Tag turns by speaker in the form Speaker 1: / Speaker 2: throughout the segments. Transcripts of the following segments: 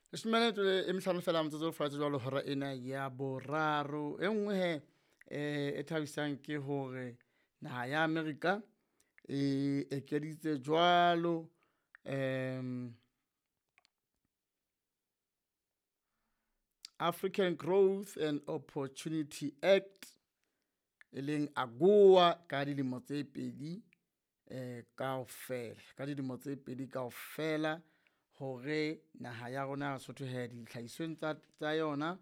Speaker 1: Semane e mehlano fela motsotso o fatshe jwalo hora ena ya boraro. E nngwe he e thabisang ke hore naha ya Amerika e ekeditse jwalo African Growth and Opportunity Act e leng AGOA ka dilemo tse pedi kaofela, ka dilemo tse pedi kaofela, hore naha ya rona ya Lesotho he dihlahisong tsa yona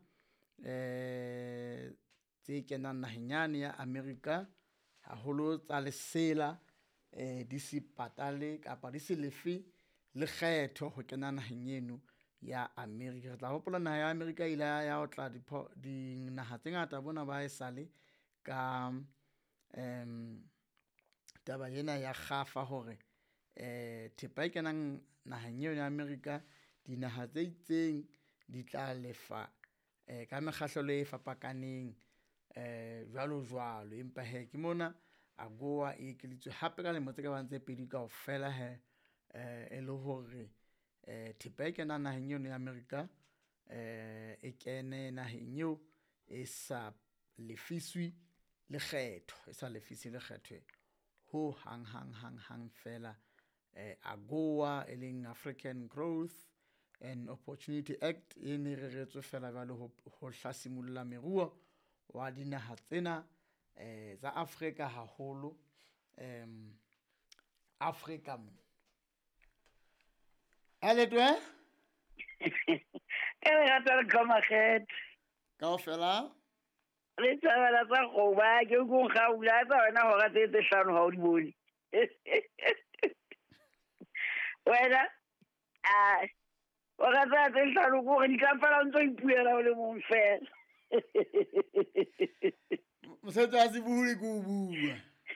Speaker 1: tse kenang naheng yane ya Amerika, haholo tsa lesela, di se patale kapa di se lefe lekgetho ho kena naheng eno ya Amerika. Re tla hopola naha ya Amerika ile ya ho tla dinaha tse ngata bona ba e sale ka taba ena ya kgafa hore thepa e kenang naheng eo ya Amerika, dinaha tse itseng di tla lefa ka mekgahlelo e fapakaneng jwalo jwalo. Empa he ke mona AGOA e ekeditswe hape ka lemo tse ka bang tse pedi kaofela he, e le hore thepa e kenang naheng eo ya Amerika e kene naheng eo e sa lefiswi lekgetho, e sa lefiswi lekgetho ho hang fela. AGOA e leng African Growth and Opportunity Act e ne re retswe fela jwale ho hlasimulla meruo wa dinaha tsena tsa Afrika, haholo Afrika mo aletwe
Speaker 2: ka re rata re ka makgetho
Speaker 1: kaofela
Speaker 2: le tshabela tsa kgoba ke go gaula tsa wena ho ga tse hlano ha o di bone wena o ga tse hlano go re di ka fela ntse ipuela o le mong fela
Speaker 1: mosetse a se bule go bua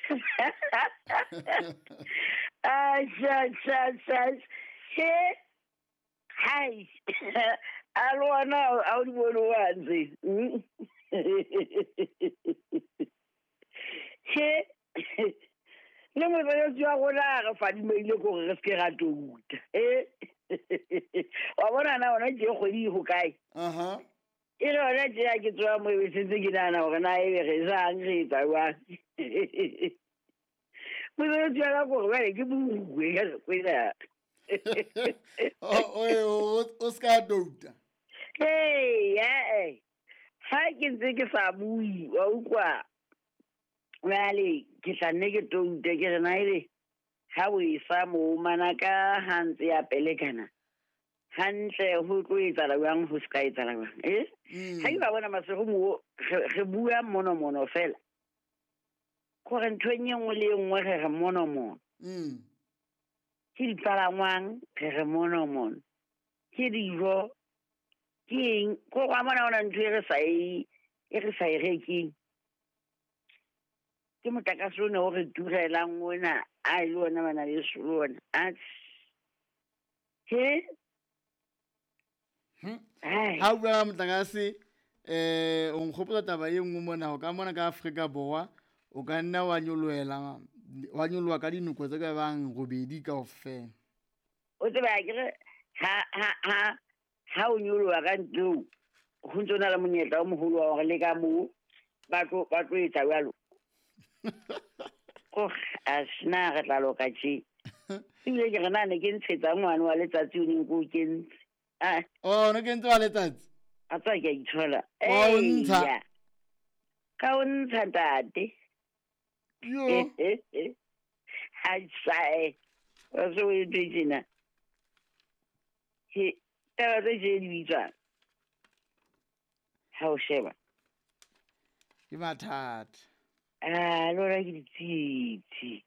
Speaker 2: she hai alwana a o di bone wa nze she le mo ba yo tswa go la ga fa di meile go re se ga touta wa bona na ona je go di go kae e re ona je ya ke tswa mo e setse ke nana gore na e re sang re tsa wa mo ba yo tswa go ba ke bugwe ga go ila
Speaker 1: o ska douta
Speaker 2: ha ke ntse ke sa bui wa ukwa wale ke tla nne ke touta ke rena ile ha o isa mo manaka hantse ya pelekana hantle ho tlo etsala bang ho ska etsala bang ha iba bona masego mo re bua mono fela go re ntwenye ngwe le ngwe re mono ke dipalangwang re mono ke dijo ke go ga mona ona ntwe re sa e reking ke motakase o ne o re durelang ona a ile ona bana le solona ha
Speaker 1: o bua motlakase o nkgopotsa taba e nngwe mona ho ka mona ka Afrika Borwa o ka nna wa nyoloha ka dinoko tse ka bang robedi kaofela.
Speaker 2: O tseba ke ha o nyoloha ka ntlo ho ntse na le monyetla o moholo wa hore le ka mo ba tlo etsa jwalo asna re tla loka tje ile ke rena ne ke ntshetsa ngwana wa letsatsi o neng go kentse
Speaker 1: no ke ntse wa letsatsi
Speaker 2: a tsa ke ithola ka o ntsha tate
Speaker 1: yo
Speaker 2: ha sai o so e dijina he taba tse je di bitsa ha o sheba
Speaker 1: ke mathata
Speaker 2: lora ke ditshitshi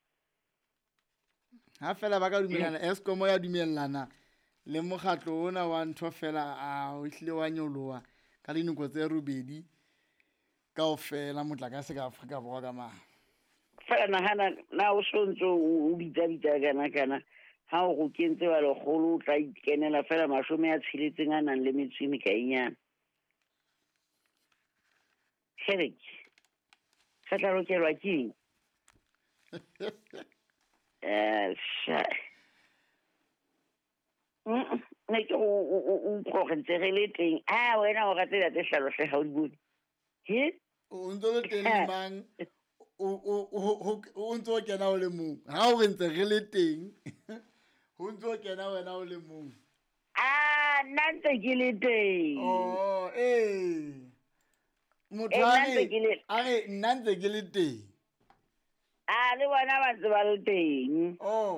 Speaker 1: ha fela ba ka dumellana Eskom ya dumellana le mokgatlo ona wa ntho fela o hlile wa nyoloha ka dinoko tse robedi kaofela motlakase ka Afrika Borwa ka maha
Speaker 2: fela nahana na o sontso o bitsa kana ha o go kentse wa legolo o tla ikenela fela mashome a tshiletseng a nang le metso e mekainyana Herek sa tla lokelwa ke ne ke o utlwa ntse re le teng wena o ratela tse hlalose ha o di bone he
Speaker 1: o ntse le teng le mang o ntse o kena o le mong ha o re ntse re le teng ho ntse o kena wena o le mong
Speaker 2: nna ntse ke le teng
Speaker 1: motho a re nna ntse ke le teng
Speaker 2: le bona ba ntse ba le teng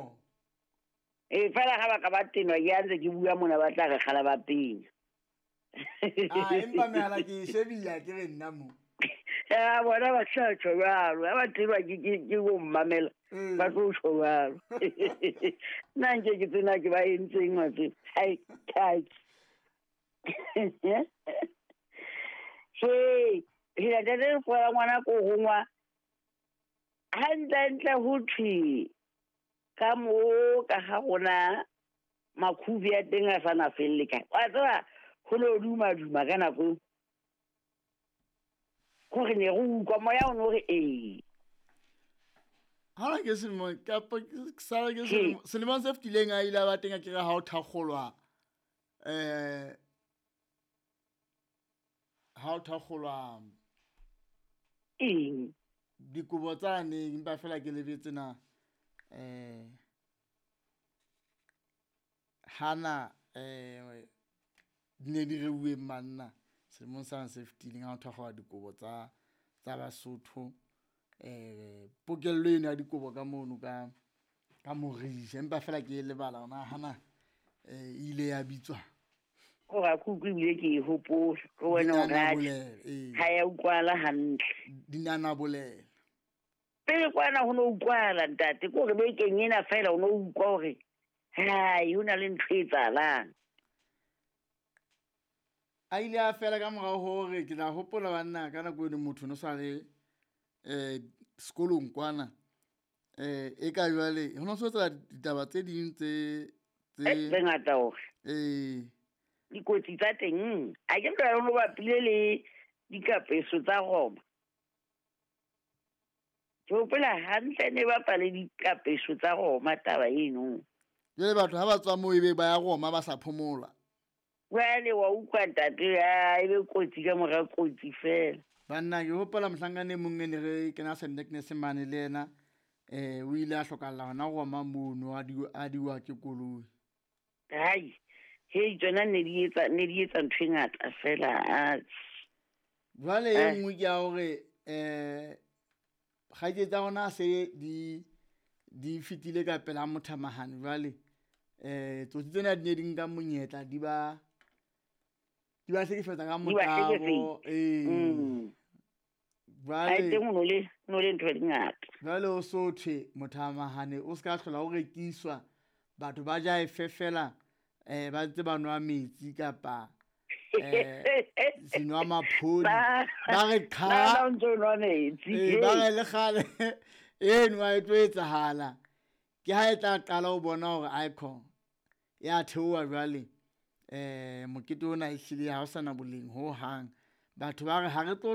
Speaker 2: fela ga ba ka ba tenwa ke ntse ke bua mona ba tla re kgala ba penya
Speaker 1: empa mehala ke e shebile ke re nna mo
Speaker 2: bona ba tla tjho jalo ha ba tenwa ke go mmamela ba tlo tjho jalo nna nke ke tsena ke ba entseng matse hai hila tete re fola ngwana ko gongwa hantle ho thwe ka mo ka ga gona makhubi a teng a sana felle kae wa tseba go lo duma ka nako go re ne go utlwa moya o no re
Speaker 1: ha ke selemong se fetileng a ile ba teng a kere ha o thakgolwa dikobo tsane empa fela ke lebetse na hana di ne di reuwe manna selemong sa se fetileng ha o thakgolwa dikobo tsa Basotho pokello eno ya dikobo ka mono ka Morija empa fela ke lebala ona hana ile ya bitswa
Speaker 2: go ga khukhu bile ke hopola go wena o ga ha ya utlwala hantle
Speaker 1: dinanabolela
Speaker 2: pele kwana ho no utlwala ntate ko re be kenyena fela o no utlwa hore ho na le ntho e tsalang
Speaker 1: a ile a fela ka morao hore ke tla hopola banna ka nako eno motho no sa le sekolong kwana e ka jwale ho no so tsa ditaba tse ding tse
Speaker 2: ngata hore dikotsi tsa teng a ke tla no ba pile le dikapeso tsa Roma ke hopola hantle ne ba pale dikapeso tsa Roma taba eno
Speaker 1: jwale batho ha ba tswa mo ebe ba ya Roma ba sa phomola
Speaker 2: jwale wa utlwa ntate ebe kotsi ka mora kotsi fela
Speaker 1: banna ke hopola mohlankane mong ene re kena Sendekness mane le yena o ile a hlokalla hona Roma mono a diwa ke koloi
Speaker 2: tsona ne di etsa ntho e ngata fela
Speaker 1: jwale e nngwe ke ya hore kgaitse tsa rona se di fitile ka pela mothamahane jwale tsotsi tsena di ne di nka monyetla di ba hlekefetsa ka motabo jwale o so thwe mothamahane o se ka hlola o rekiswa batho ba ja e fefela ba ntse ba nwa metsi kapa sinwa maphodi ba re kha ba re le kgale eno a etlo etsahala ke ha e tla qala ho bona hore icon ya theoha jwale mokete ona e hlile ha o sana boleng ho hang batho ba re ha re tlo